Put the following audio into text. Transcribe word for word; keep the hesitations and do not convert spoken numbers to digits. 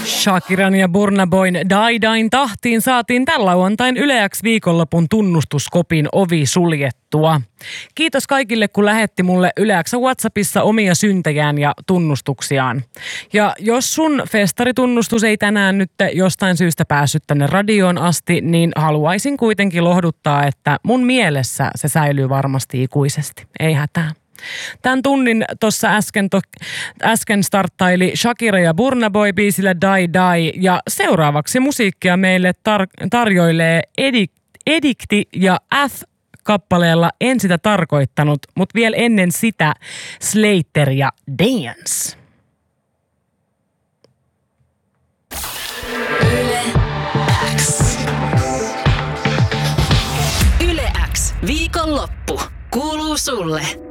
Shakiran ja Burna Boyn Die Dine tahtiin saatiin tällä lauantain Yle X viikonlopun tunnustuskopin ovi suljettua. Kiitos kaikille, kun lähetti mulle Yle X WhatsAppissa omia syntejään ja tunnustuksiaan. Ja jos sun festaritunnustus ei tänään nyt jostain syystä päässyt tänne radioon asti, niin haluaisin kuitenkin lohduttaa, että mun mielessä se säilyy varmasti ikuisesti. Ei hätää. Tämän tunnin tuossa äsken, to, äsken starttaili Shakira ja Burna Boy biisillä Die Die ja seuraavaksi musiikkia meille tar- tarjoilee Edik, Edikti ja F-kappaleella En sitä tarkoittanut, mutta vielä ennen sitä Slater ja Dance. Yle X. Yle X viikonloppu kuuluu sulle.